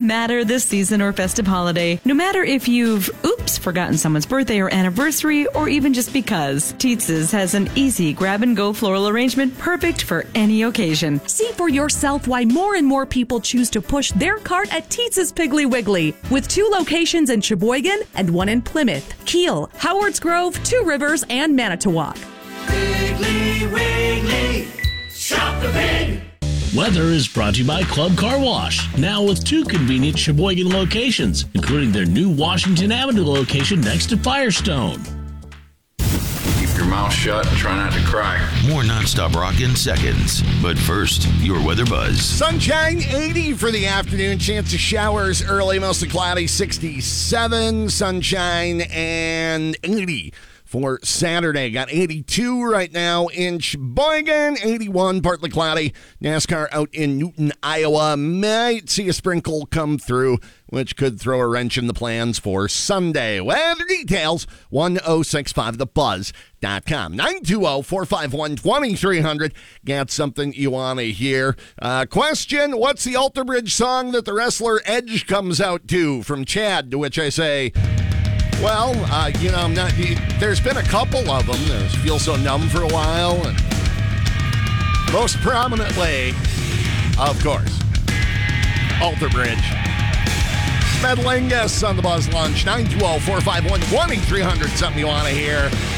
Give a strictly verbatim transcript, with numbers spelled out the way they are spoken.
matter this season or festive holiday. No matter if you've, oops, forgotten someone's birthday or anniversary, or even just because, Teetz's has an easy grab-and-go floral arrangement perfect for any occasion. See for yourself why more and more people choose to push their cart at Teetz's Piggly Wiggly, with two locations in Sheboygan and one in Plymouth, Kiel, Howards Grove, Two Rivers, and Manitowoc. Piggly Wiggly, shop the pig. Weather is brought to you by Club Car Wash, now with two convenient Sheboygan locations, including their new Washington Avenue location next to Firestone. Keep your mouth shut and try not to cry. More nonstop rock in seconds. But first, your weather buzz. Sunshine, eighty for the afternoon. Chance of showers early, mostly cloudy, sixty-seven. Sunshine and eighty for Saturday. Got eighty-two right now in Sheboygan, eighty-one, partly cloudy. NASCAR out in Newton, Iowa. Might see a sprinkle come through, which could throw a wrench in the plans for Sunday. Weather details, one oh six five the buzz dot com. nine two zero, four five one, two three zero zero. Got something you want to hear. Uh, question, what's the Alter Bridge song that the wrestler Edge comes out to? From Chad, to which I say, well, uh, you know, I'm not. There's been a couple of them. There's Feel So Numb for a while, and most prominently, of course, Alter Bridge. Meddling guests on the Buzz Lunch, nine two zero, four five one, two three zero zero. Something you want to hear.